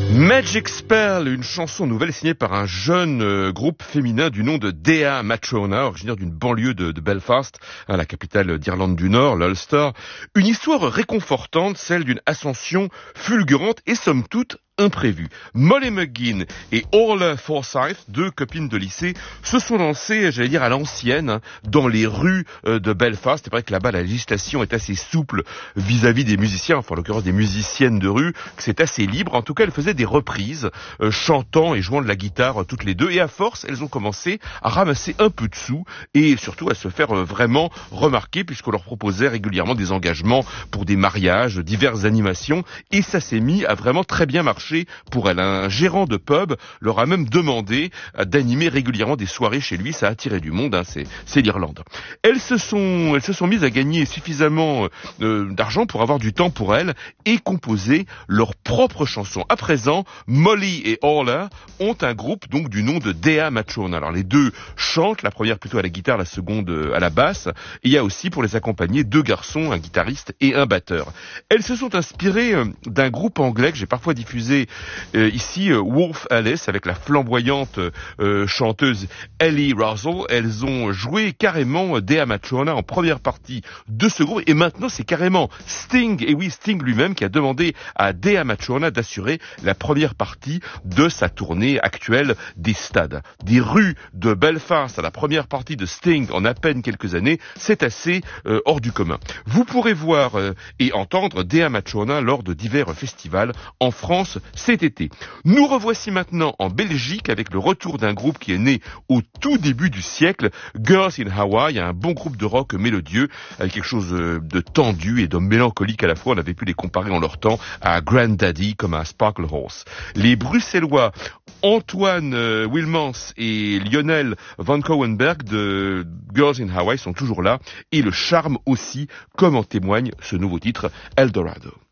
Magic Spell, une chanson nouvelle signée par un jeune groupe féminin du nom de Dea Matrona, originaire d'une banlieue de Belfast, la capitale d'Irlande du Nord, l'Ulster. Une histoire réconfortante, celle d'une ascension fulgurante et somme toute imprévu. Molly McGuinn et Orla Forsyth, deux copines de lycée, se sont lancées, j'allais dire à l'ancienne, dans les rues de Belfast. C'est vrai que là-bas, la législation est assez souple vis-à-vis des musiciens, enfin en l'occurrence des musiciennes de rue, que c'est assez libre. En tout cas, elles faisaient des reprises, chantant et jouant de la guitare toutes les deux. Et à force, elles ont commencé à ramasser un peu de sous et surtout à se faire vraiment remarquer, puisqu'on leur proposait régulièrement des engagements pour des mariages, diverses animations. Et ça s'est mis à vraiment très bien marcher pour elle. Un gérant de pub leur a même demandé d'animer régulièrement des soirées chez lui. Ça a attiré du monde, c'est l'Irlande. Elles se sont mises à gagner suffisamment d'argent pour avoir du temps pour elles et composer leurs propres chansons. À présent, Molly et Orla ont un groupe donc du nom de Dea Matrona. Alors les deux chantent, la première plutôt à la guitare, la seconde à la basse. Et il y a aussi pour les accompagner deux garçons, un guitariste et un batteur. Elles se sont inspirées d'un groupe anglais que j'ai parfois diffusé ici, Wolf Alice, avec la flamboyante chanteuse Ellie Russell. Elles ont joué carrément Dea Matrona en première partie de ce groupe, et maintenant c'est carrément Sting, et oui, Sting lui-même qui a demandé à Dea Matrona d'assurer la première partie de sa tournée actuelle des stades. Des rues de Belfast à la première partie de Sting en à peine quelques années, c'est assez hors du commun. Vous pourrez voir et entendre Dea Matrona lors de divers festivals en France cet été. Nous revoici maintenant en Belgique avec le retour d'un groupe qui est né au tout début du siècle, Girls in Hawaii, un bon groupe de rock mélodieux avec quelque chose de tendu et de mélancolique à la fois. On avait pu les comparer en leur temps à Grandaddy comme à Sparkle Horse. Les Bruxellois Antoine Wilmans et Lionel Van Cowenberg de Girls in Hawaii sont toujours là, et le charme aussi, comme en témoigne ce nouveau titre Eldorado.